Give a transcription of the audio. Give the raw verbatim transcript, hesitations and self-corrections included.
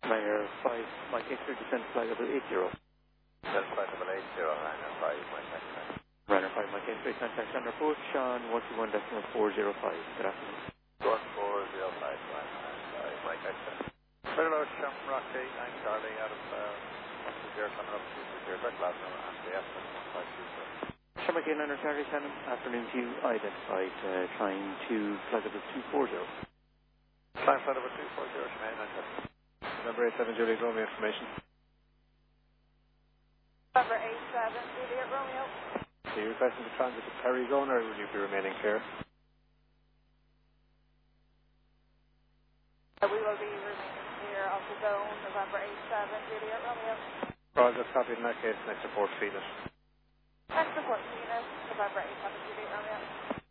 Ryanair five, Mike X-ray descent flight level eight zero. Descent flight level eight zero, Ryanair five, Mike X-ray. Ryanair five, Mike X-ray, contact on approach on one two one decimal four zero five. Good afternoon. one four zero five, Ryanair five, Mike X-ray. Very low, Shamrock eight nine Charlie out of uh, one two zero, coming up two two zero, Direct Glasgow, and the F one five two zero. Shamrock eight nine Charlie, Shannon, afternoon to you, identified, uh, trying to flight level two four zero. Flying flight level two four zero, Shemaine, nine Number eight seven, Juliet Romeo information. Number eight seven, Juliet Romeo. Are you requesting the transit to Perry Zone, or will you be remaining clear? Uh, we will be remaining clear of the zone, November eight seven, Juliet Romeo. Roger, copy in that case, next report, Phoenix. Next report, Venus, November eight seven, Juliet Romeo.